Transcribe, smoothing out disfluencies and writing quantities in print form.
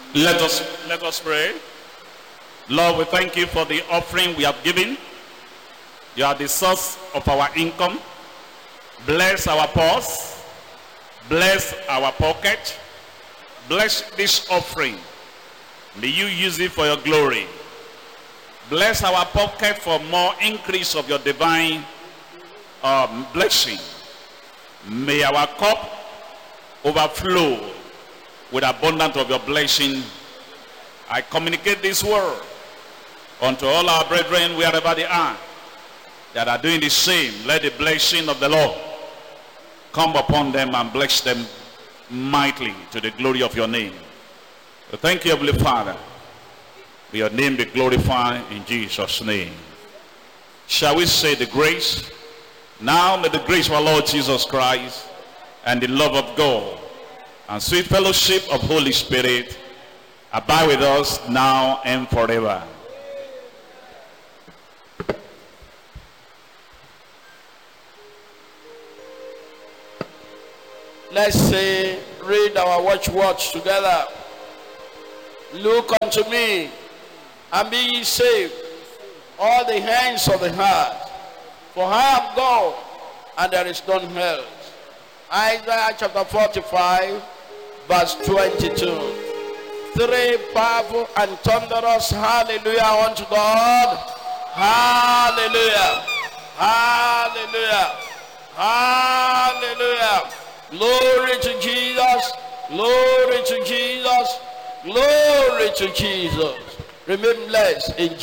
Let us pray. Lord, we thank you for the offering we have given. You are the source of our income. Bless our purse. Bless our pocket. Bless this offering. May you use it for your glory. Bless our pocket for more increase of your divine blessing. May our cup overflow with abundance of your blessing. I communicate this word unto all our brethren wherever they are that are doing the same. Let the blessing of the Lord come upon them and bless them mightily to the glory of your name. So thank you, Heavenly Father. May your name be glorified in Jesus' name. Shall we say the grace? Now may the grace of our Lord Jesus Christ and the love of God and sweet fellowship of Holy Spirit abide with us now and forever. Let's say, read our watch together. Look unto me and be ye saved, all the hands of the heart, for I am God and there is none else. Isaiah chapter 45 verse 22. Three powerful and thunderous hallelujah unto God. Hallelujah, hallelujah, hallelujah. Glory to Jesus, glory to Jesus, glory to Jesus. Remain blessed in